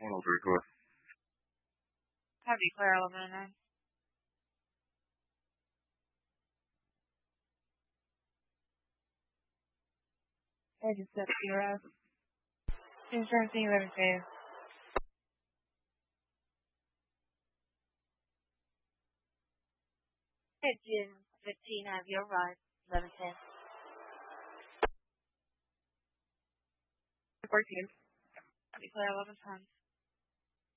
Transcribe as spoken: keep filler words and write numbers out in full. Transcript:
one oh three, correct. Have you clear eleven oh nine? Agent set zero. Insurance eleven two. Pigeon fifteen, have your ride. eleven ten. fourteen. Have you clear eleven ten?